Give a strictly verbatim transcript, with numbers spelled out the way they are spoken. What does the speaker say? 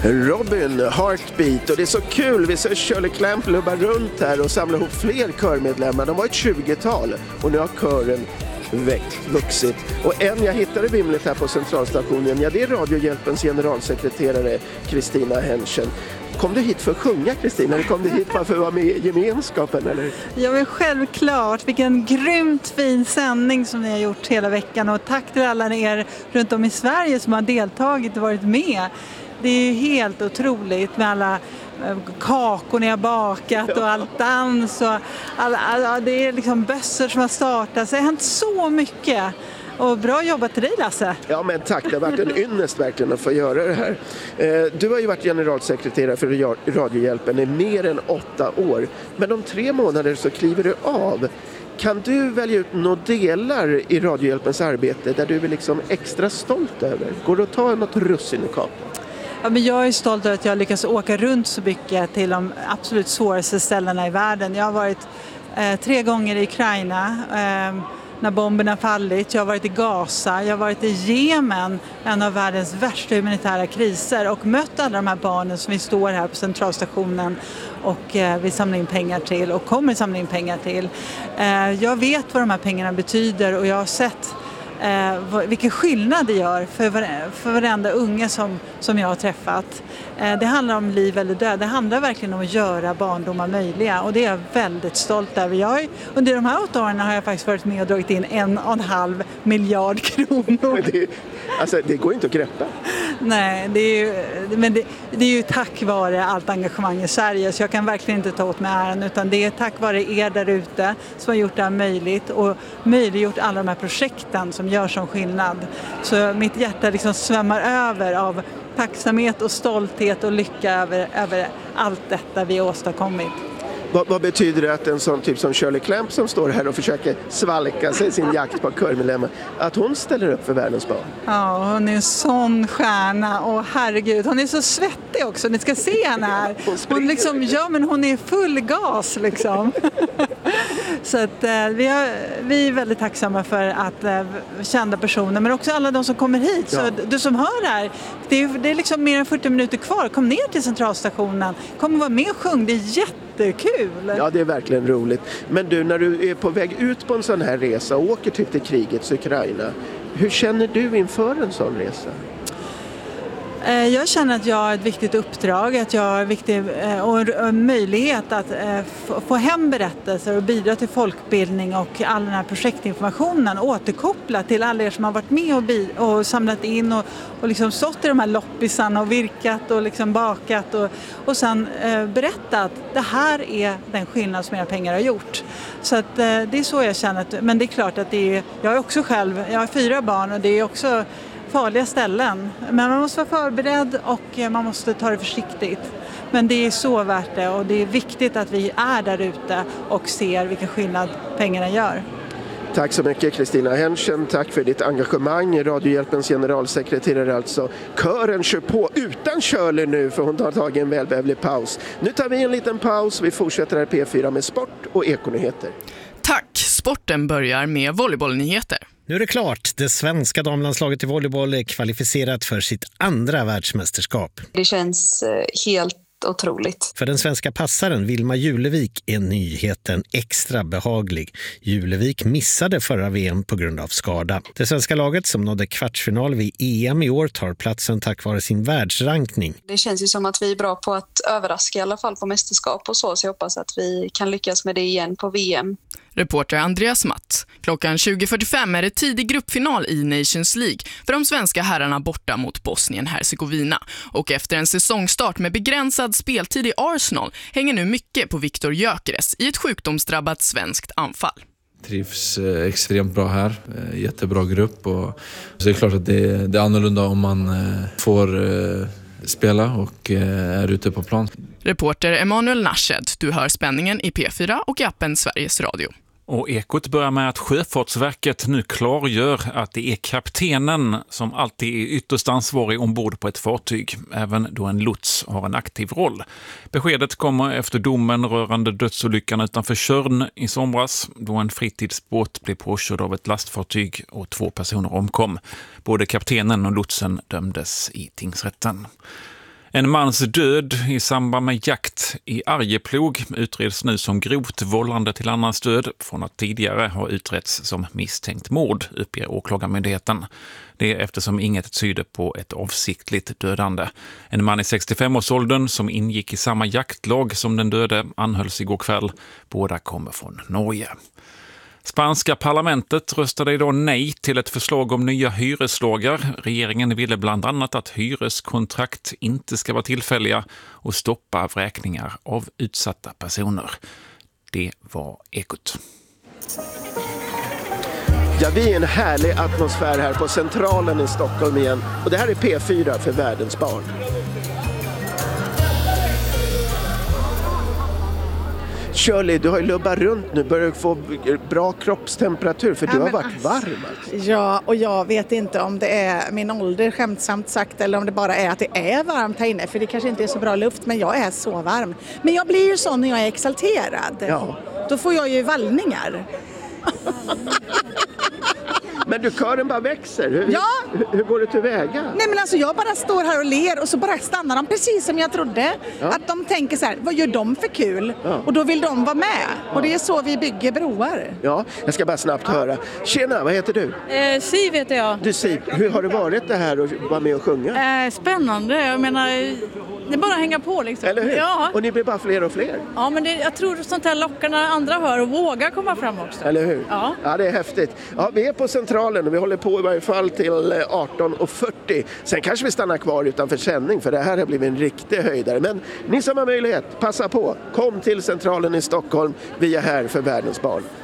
Robin, Heartbeat, och det är så kul. Vi ser Shirley Clamp lubba runt här och samla ihop fler körmedlemmar. De var ett tjugotal och nu har kören växt, vuxit. Och en jag hittade vimligt här på centralstationen, ja det är Radiohjälpens generalsekreterare Kristina Henschen. Kom du hit för att sjunga, Kristina, eller kom du hit bara för att vara med i gemenskapen? Eller? Ja, men självklart. Vilken grymt fin sändning som ni har gjort hela veckan. Och tack till alla er runt om i Sverige som har deltagit och varit med. Det är ju helt otroligt med alla kakor ni har bakat och allt dans. Och alla, alla, det är liksom bössor som har startat. Så det har hänt så mycket. Och bra jobbat till dig, Lasse. Ja, men tack. Det har varit en ynnest verkligen att få göra det här. Du har ju varit generalsekreterare för Radiohjälpen i mer än åtta år. Men om tre månader så kliver du av. Kan du välja ut några delar i Radiohjälpens arbete där du är liksom extra stolt över? Går det att ta något russin i kakan? Ja, men jag är stolt över att jag lyckas åka runt så mycket till de absolut svåraste ställena i världen. Jag har varit eh, tre gånger i Ukraina eh, när bomberna fallit. Jag har varit i Gaza, jag har varit i Jemen, en av världens värsta humanitära kriser, och mött alla de här barnen som vi står här på centralstationen och eh, vi samlar in pengar till och kommer samla in pengar till. Eh, jag vet vad de här pengarna betyder och jag har sett Eh, vilken skillnad det gör för, var, för varenda unge som, som jag har träffat. Eh, det handlar om liv eller död. Det handlar verkligen om att göra barndomar möjliga, och det är jag väldigt stolt över. Jag, under de här åtta åren har jag faktiskt varit med och dragit in en och en halv miljard kronor. Det, alltså, det går inte att greppa. Nej, det är ju, men det, det är ju tack vare allt engagemang i Sverige, så jag kan verkligen inte ta åt mig äran, utan det är tack vare er där ute som har gjort det här möjligt och möjliggjort alla de här projekten som gör som skillnad. Så mitt hjärta liksom svämmar över av tacksamhet och stolthet och lycka över, över allt detta vi har åstadkommit. Vad, vad betyder det att en sån typ som Shirley Clamp som står här och försöker svalka sig sin jakt på körmedlemmar, att hon ställer upp för världens barn? Ja, hon är en sån stjärna. Och herregud, hon är så svettig också. Ni ska se henne här. Hon liksom, ja, men hon är full gas liksom. Så att eh, vi, har, vi är väldigt tacksamma för att eh, kända personer, men också alla de som kommer hit. Ja. Så du som hör här, det är, det är liksom mer än fyrtio minuter kvar. Kom ner till centralstationen. Kom och var med och sjung. Det är jättekul. Ja, det är verkligen roligt. Men du, när du är på väg ut på en sån här resa och åker typ till krigets Ukraina, hur känner du inför en sån resa? Jag känner att jag har ett viktigt uppdrag, att jag har en viktig och en möjlighet att få hem berättelser och bidra till folkbildning och all den här projektinformationen, återkoppla till alla er som har varit med och, bi- och samlat in och, och liksom stått i de här loppisarna och virkat och liksom bakat och, och sen eh, berätta att det här är den skillnad som era pengar har gjort. Så att, eh, det är så jag känner, att, men det är klart att det är, jag är också själv, jag har fyra barn och det är också farliga ställen. Men man måste vara förberedd och man måste ta det försiktigt. Men det är så värt det, och det är viktigt att vi är där ute och ser vilken skillnad pengarna gör. Tack så mycket, Kristina Henschen. Tack för ditt engagemang. Radiohjälpens generalsekreterare alltså. Kören kör på utan Shirley nu, för hon har tagit en välbehövlig paus. Nu tar vi en liten paus. Vi fortsätter här P fyra med sport och ekonyheter. Tack! Sporten börjar med volleybollnyheter. Nu är det klart. Det svenska damlandslaget i volleyboll är kvalificerat för sitt andra världsmästerskap. Det känns helt otroligt. För den svenska passaren Vilma Julevik är nyheten extra behaglig. Julevik missade förra V M på grund av skada. Det svenska laget som nådde kvartsfinal vid E M i år tar platsen tack vare sin världsrankning. Det känns ju som att vi är bra på att överraska i alla fall på mästerskap och så, så jag hoppas att vi kan lyckas med det igen på V M. Reporter Andreas Matt. Klockan tjugo fyrtiofem är det tidig gruppfinal i Nations League för de svenska herrarna borta mot Bosnien-Hercegovina. Och efter en säsongstart med begränsad speltid i Arsenal hänger nu mycket på Viktor Gyökeres i ett sjukdomsdrabbat svenskt anfall. Trivs eh, extremt bra här, eh, jättebra grupp, och så är det klart att det, det är annorlunda om man eh, får eh, spela och eh, är ute på plan. Reporter Emanuel Nashed, du hör spänningen i P fyra och i appen Sveriges Radio. Och Ekot börjar med att Sjöfartsverket nu klargör att det är kaptenen som alltid är ytterst ansvarig ombord på ett fartyg, även då en lots har en aktiv roll. Beskedet kommer efter domen rörande dödsolyckan utanför Tjörn i somras, då en fritidsbåt blev påkörd av ett lastfartyg och två personer omkom. Både kaptenen och lotsen dömdes i tingsrätten. En mans död i samband med jakt i Arjeplog utreds nu som grovt vållande till annans död från att tidigare ha utretts som misstänkt mord, uppger åklagarmyndigheten. Det är eftersom inget tyder på ett avsiktligt dödande. En man i sextiofem-årsåldern som ingick i samma jaktlag som den döde anhölls igår kväll. Båda kommer från Norge. Spanska parlamentet röstade idag nej till ett förslag om nya hyreslagar. Regeringen ville bland annat att hyreskontrakt inte ska vara tillfälliga och stoppa vräkningar av utsatta personer. Det var Ekot. Ja, vi är i en härlig atmosfär här på Centralen i Stockholm igen. Och det här är P fyra för Världens barn. Shirley, du har ju lubbat runt nu, börjar få bra kroppstemperatur för ja, du har varit alltså, varm. Alltså. Ja, och jag vet inte om det är min ålder skämtsamt sagt eller om det bara är att det är varmt här inne, för det kanske inte är så bra luft, men jag är så varm. Men jag blir ju sån när jag är exalterad. Ja. Då får jag ju vallningar. Men du, kören bara växer. Hur, ja. hur, hur går det tillväga? Nej, men alltså jag bara står här och ler och så bara stannar de precis som jag trodde. Ja. Att de tänker så här, vad gör de för kul? Ja. Och då vill de vara med. Ja. Och det är så vi bygger broar. Ja, jag ska bara snabbt ja. höra. Tjena, vad heter du? Eh, Siv heter jag. Du Siv, hur har det varit det här att vara med och sjunga? Eh, spännande, jag menar, det är bara att hänga på liksom. Eller hur? Ja. Och ni blir bara fler och fler. Ja, men det, jag tror sånt här lockar när andra hör och vågar komma fram också. Eller hur? Ja, ja det är häftigt. Ja, vi är på Centralen och vi håller på i varje fall till arton och fyrtio. Sen kanske vi stannar kvar utanför sändning för det här har blivit en riktig höjdare. Men ni som har möjlighet, passa på. Kom till Centralen i Stockholm. Vi är här för Världens barn.